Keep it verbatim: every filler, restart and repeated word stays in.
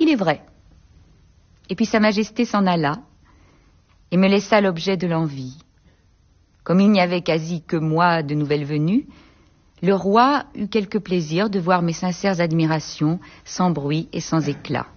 Il est vrai. Et puis Sa Majesté s'en alla et me laissa l'objet de l'envie. Comme il n'y avait quasi que moi de nouvelle venue, le roi eut quelque plaisir de voir mes sincères admirations sans bruit et sans éclat.